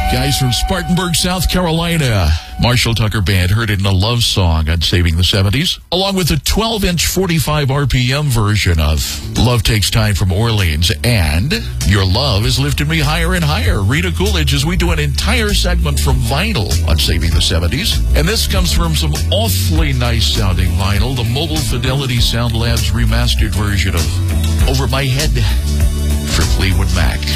Guys from Spartanburg, South Carolina. Marshall Tucker Band heard it in a love song on Saving the 70s, along with a 12-inch 45 RPM version of Love Takes Time from Orleans and Your Love Is Lifting Me Higher and Higher. Rita Coolidge, as we do an entire segment from vinyl on Saving the 70s. And this comes from some awfully nice sounding vinyl, the Mobile Fidelity Sound Labs remastered version of Over My Head for Fleetwood Mac.